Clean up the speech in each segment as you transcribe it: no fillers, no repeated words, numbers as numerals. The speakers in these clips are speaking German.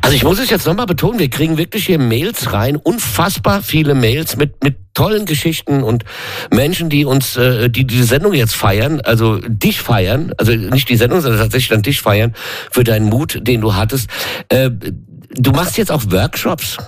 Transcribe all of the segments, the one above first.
Also ich muss es jetzt nochmal betonen, wir kriegen wirklich hier Mails rein, unfassbar viele Mails mit tollen Geschichten und Menschen, die uns, die Sendung jetzt feiern, also dich feiern, also nicht die Sendung, sondern tatsächlich dann dich feiern für deinen Mut, den du hattest. Du machst jetzt auch Workshops?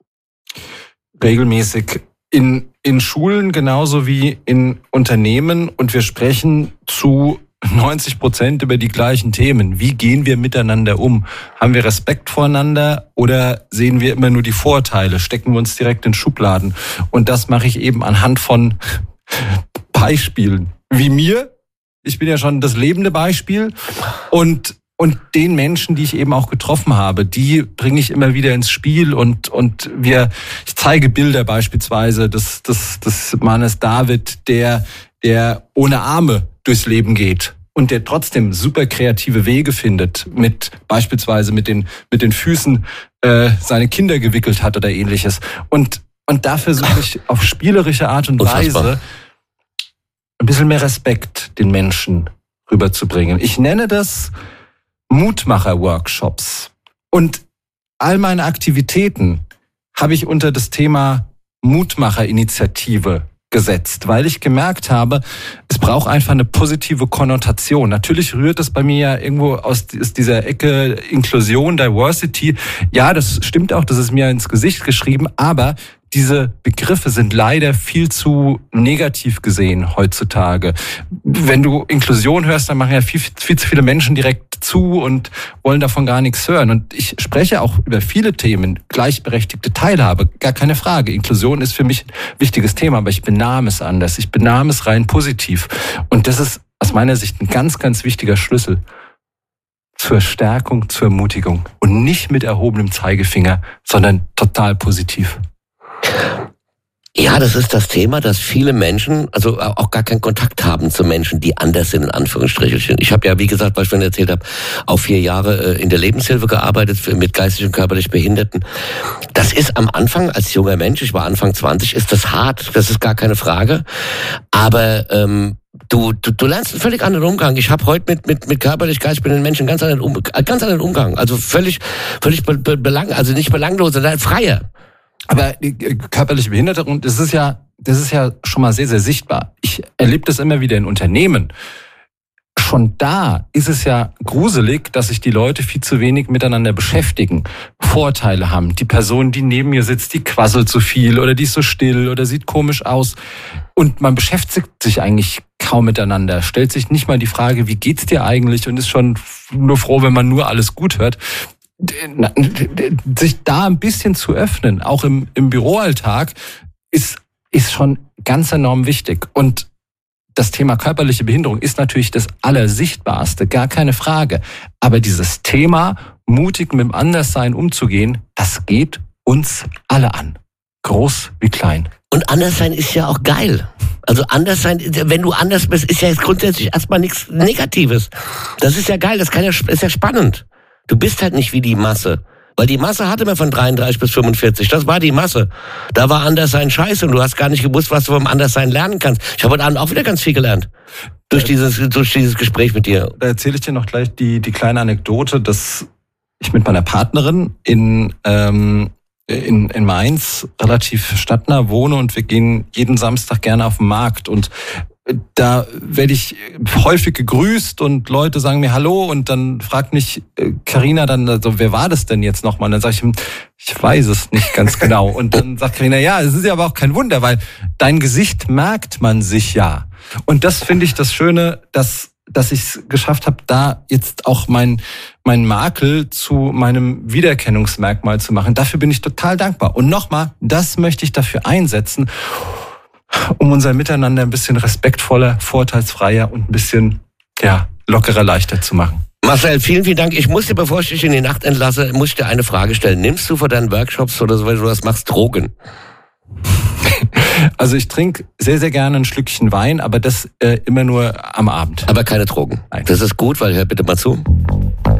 Regelmäßig in Schulen genauso wie in Unternehmen, und wir sprechen zu 90% über die gleichen Themen. Wie gehen wir miteinander um? Haben wir Respekt voreinander oder sehen wir immer nur die Vorteile? Stecken wir uns direkt in Schubladen? Und das mache ich eben anhand von Beispielen. Wie mir. Ich bin ja schon das lebende Beispiel. Und den Menschen, die ich eben auch getroffen habe, die bringe ich immer wieder ins Spiel und ich zeige Bilder beispielsweise des Mannes David, der ohne Arme durchs Leben geht und der trotzdem super kreative Wege findet, beispielsweise mit den Füßen seine Kinder gewickelt hat oder ähnliches. Und da versuche ich auf spielerische Art und Weise ein bisschen mehr Respekt den Menschen rüberzubringen. Ich nenne das Mutmacher-Workshops. Und all meine Aktivitäten habe ich unter das Thema Mutmacher-Initiative gesetzt, weil ich gemerkt habe, es braucht einfach eine positive Konnotation. Natürlich rührt es bei mir ja irgendwo aus dieser Ecke Inklusion, Diversity. Ja, das stimmt auch, das ist mir ins Gesicht geschrieben, aber diese Begriffe sind leider viel zu negativ gesehen heutzutage. Wenn du Inklusion hörst, dann machen ja viel zu viele Menschen direkt zu und wollen davon gar nichts hören. Und ich spreche auch über viele Themen, gleichberechtigte Teilhabe, gar keine Frage. Inklusion ist für mich ein wichtiges Thema, aber ich benahm es anders. Ich benahm es rein positiv. Und das ist aus meiner Sicht ein ganz, ganz wichtiger Schlüssel zur Stärkung, zur Ermutigung. Und nicht mit erhobenem Zeigefinger, sondern total positiv. Ja, das ist das Thema, dass viele Menschen, also auch gar keinen Kontakt haben zu Menschen, die anders sind, in Anführungsstrichen. Ich habe ja, wie gesagt, weil ich schon erzählt habe, auch 4 Jahre in der Lebenshilfe gearbeitet mit geistig und körperlich Behinderten. Das ist am Anfang, als junger Mensch, ich war Anfang 20, ist das hart, das ist gar keine Frage. Aber du lernst einen völlig anderen Umgang. Ich habe heute mit körperlich geistig behinderten Menschen ganz anderen Umgang. Also völlig also nicht belanglos, sondern freier. Aber körperliche Behinderung, das ist ja schon mal sehr, sehr sichtbar. Ich erlebe das immer wieder in Unternehmen. Schon da ist es ja gruselig, dass sich die Leute viel zu wenig miteinander beschäftigen, Vorteile haben. Die Person, die neben mir sitzt, die quasselt zu viel oder die ist so still oder sieht komisch aus. Und man beschäftigt sich eigentlich kaum miteinander, stellt sich nicht mal die Frage, wie geht's dir eigentlich, und ist schon nur froh, wenn man nur alles gut hört. Sich da ein bisschen zu öffnen, auch im Büroalltag, ist schon ganz enorm wichtig. Und das Thema körperliche Behinderung ist natürlich das Allersichtbarste, gar keine Frage. Aber dieses Thema, mutig mit dem Anderssein umzugehen, das geht uns alle an. Groß wie klein. Und Anderssein ist ja auch geil. Also Anderssein, wenn du anders bist, ist ja jetzt grundsätzlich erstmal nichts Negatives. Das ist ja geil, ist ja spannend. Du bist halt nicht wie die Masse. Weil die Masse hatte immer von 33 bis 45. Das war die Masse. Da war Anderssein scheiße und du hast gar nicht gewusst, was du vom Anderssein lernen kannst. Ich habe heute Abend auch wieder ganz viel gelernt. Durch dieses Gespräch mit dir. Da erzähle ich dir noch gleich die kleine Anekdote, dass ich mit meiner Partnerin in Mainz relativ stadtnah wohne und wir gehen jeden Samstag gerne auf den Markt, und da werde ich häufig gegrüßt und Leute sagen mir Hallo, und dann fragt mich Carina dann, also wer war das denn jetzt nochmal? Und dann sage ich weiß es nicht ganz genau. Und dann sagt Carina, ja, es ist ja aber auch kein Wunder, weil dein Gesicht merkt man sich ja. Und das finde ich das Schöne, dass ich es geschafft habe, da jetzt auch mein Makel zu meinem Wiedererkennungsmerkmal zu machen. Dafür bin ich total dankbar. Und nochmal, das möchte ich dafür einsetzen, um unser Miteinander ein bisschen respektvoller, vorteilsfreier und ein bisschen lockerer, leichter zu machen. Marcel, vielen, vielen Dank. Ich muss dir, bevor ich dich in die Nacht entlasse, muss ich dir eine Frage stellen. Nimmst du vor deinen Workshops oder so, wenn du das machst, Drogen? Also ich trinke sehr, sehr gerne ein Schlückchen Wein, aber das immer nur am Abend. Aber keine Drogen. Nein. Das ist gut, weil hör bitte mal zu.